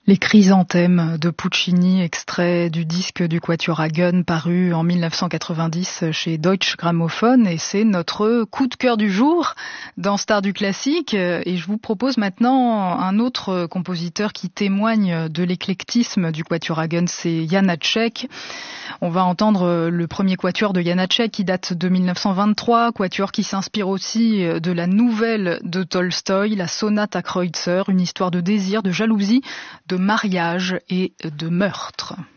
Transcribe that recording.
Les chrysanthèmes de Puccini, extrait du disque du Quatuor Hagen paru en 1990 chez Deutsche Grammophon, et c'est notre coup de cœur du jour dans Stars du classique. Et je vous propose maintenant un autre compositeur qui témoigne de l'éclectisme du Quatuor Hagen, c'est Janáček. On va entendre le premier quatuor de Janáček qui date de 1923, quatuor qui s'inspire aussi de la nouvelle de Tolstoï, la Sonate à Kreutzer, une histoire de désir, de jalousie, de mariage et de meurtre.